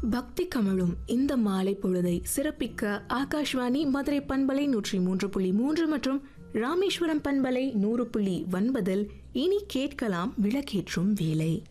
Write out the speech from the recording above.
பக்தி கமழும் இந்த மாலை பொழுதை சிறப்பிக்க ஆகாஷ்வாணி மதுரை பண்பலை 103.3 மற்றும் ராமேஸ்வரம் பண்பலை 100.9 இனி கேட்கலாம் விளக்கேற்றும் வேலை.